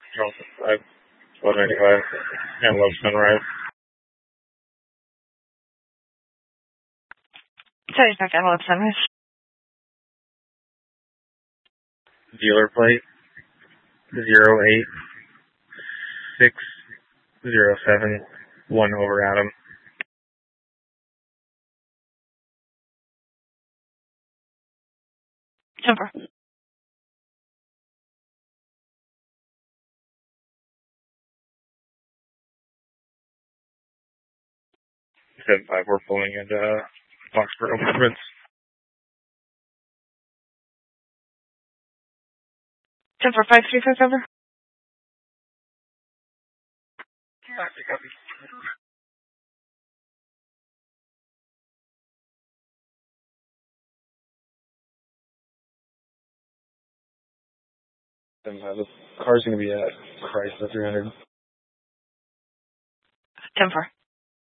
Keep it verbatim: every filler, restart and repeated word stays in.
Charleston five, twelve ninety-five, Antelope Sunrise. Sorry, back Antelope Sunrise. Dealer plate zero eight six zero seven one over Adam. Jumper. seven five, we're pulling into uh, Foxborough movements. Jumper five three five over. Copy, copy. seven five, the car's going to be at Chrysler three hundred. Jumper.